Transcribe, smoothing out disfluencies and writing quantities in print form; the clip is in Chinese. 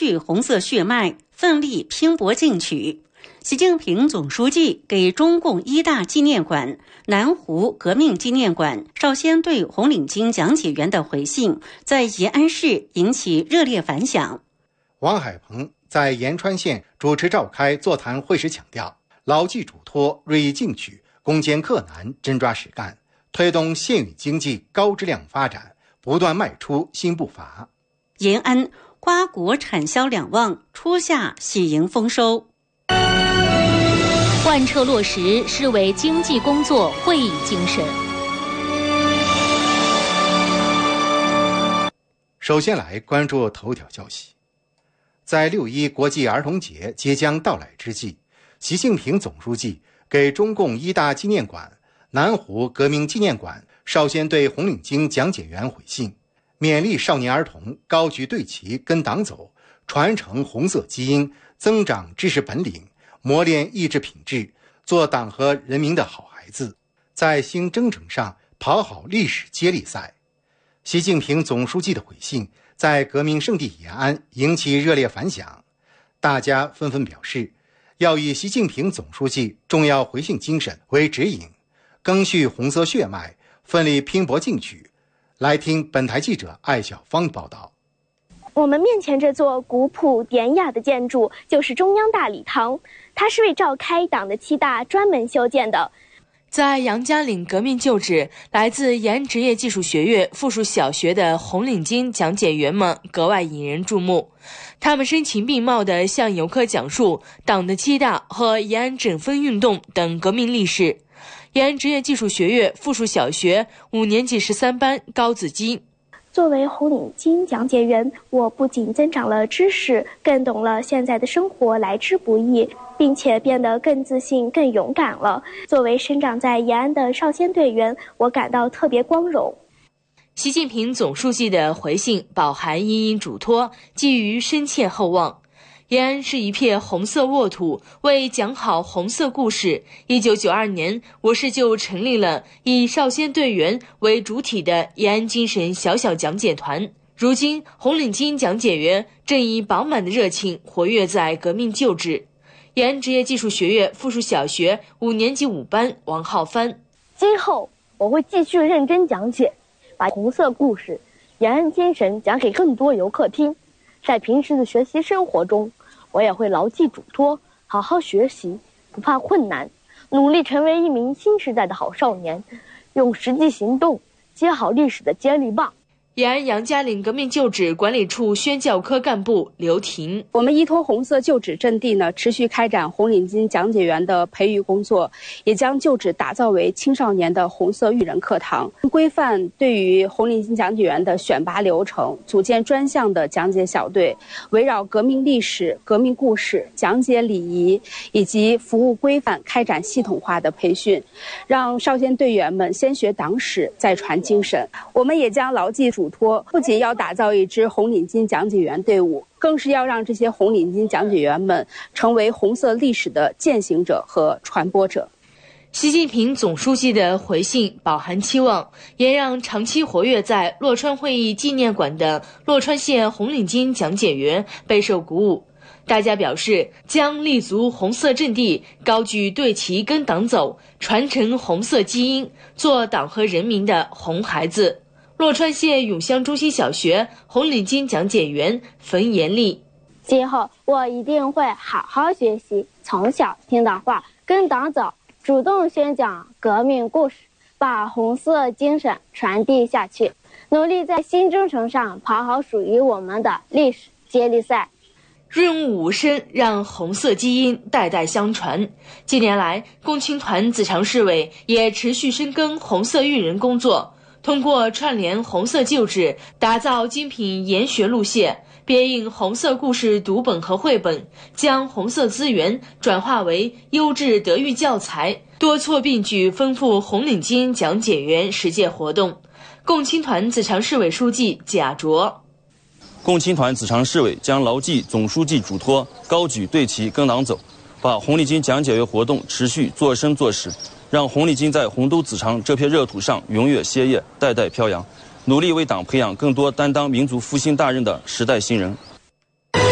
续红色血脉，奋力拼搏进取。习近平总书记给中共一大纪念馆、南湖革命纪念馆少先队红领巾讲解员的回信，在延安市引起热烈反响。 王海鹏在延川县主持召开座谈会时强调，牢记嘱托，锐意进取，攻坚克难，真抓实干，推动县域经济高质量发展，不断迈出新步伐。 延安瓜果产销两旺，初夏喜迎丰收。 贯彻落实市委经济工作会议精神。 首先来关注头条消息。在6·1国际儿童节即将到来之际，习近平总书记给中共一大纪念馆、南湖革命纪念馆少先队红领巾讲解员回信，勉励少年儿童高举队旗跟党走，传承红色基因，增长知识本领，磨练意志品质，做党和人民的好孩子，在新征程上跑好历史接力赛。习近平总书记的回信在革命圣地延安引起热烈反响，大家纷纷表示要以习近平总书记重要回信精神为指引，赓续红色血脉，奋力拼搏进取。来听本台记者艾小芳报道。 我们面前这座古朴典雅的建筑就是中央大礼堂，它是为召开党的7大专门修建的。 在杨家岭革命旧址，来自延安职业技术学院附属小学的红领巾讲解员们格外引人注目。他们声情并茂地向游客讲述党的7大和延安整风运动等革命历史。延安职业技术学院附属小学5年级13班高子基。 作为红领巾讲解员，我不仅增长了知识，更懂了现在的生活来之不易，并且变得更自信、更勇敢了。作为生长在延安的少先队员，我感到特别光荣。 习近平总书记的回信饱含殷殷嘱托，寄予深切厚望。延安是一片红色沃土，为讲好红色故事，1992年，我市就成立了以少先队员为主体的延安精神小小讲解团。如今，红领巾讲解员正以饱满的热情活跃在革命旧址。延安职业技术学院附属小学5年级5班王浩帆： 今后我会继续认真讲解，把红色故事、延安精神讲给更多游客听。在平时的学习生活中，我也会牢记嘱托，好好学习，不怕困难，努力成为一名新时代的好少年，用实际行动接好历史的接力棒。 延安杨家岭革命旧址管理处宣教科干部刘婷： 我们依托红色旧址阵地呢，持续开展红领巾讲解员的培育工作，也将旧址打造为青少年的红色育人课堂，规范对于红领巾讲解员的选拔流程，组建专项的讲解小队，围绕革命历史、革命故事、讲解礼仪以及服务规范开展系统化的培训，让少先队员们先学党史，再传精神。我们也将牢记嘱托，不仅要打造一支红领巾讲解员队伍，更是要让这些红领巾讲解员们成为红色历史的践行者和传播者。 习近平总书记的回信饱含期望，也让长期活跃在洛川会议纪念馆的洛川县红领巾讲解员备受鼓舞。大家表示，将立足红色阵地，高举队旗跟党走，传承红色基因，做党和人民的红孩子。洛川县永乡中心小学红领巾讲解员冯延丽： 今后我一定会好好学习，从小听党话，跟党走，主动宣讲革命故事，把红色精神传递下去，努力在新征程上跑好属于我们的历史接力赛。 润物无声，让红色基因代代相传。近年来，共青团子长市委也持续深耕红色育人工作，通过串联红色旧址，打造精品研学路线，编印红色故事读本和绘本，将红色资源转化为优质德育教材，多措并举丰富红领巾讲解员实践活动。共青团子长市委书记贾卓： 共青团子长市委将牢记总书记嘱托，高举队旗跟党走，把红领巾讲解员活动持续做深做实，让红领巾在洪都子长这片热土上永远歇业，代代飘扬，努力为党培养更多担当民族复兴大任的时代新人。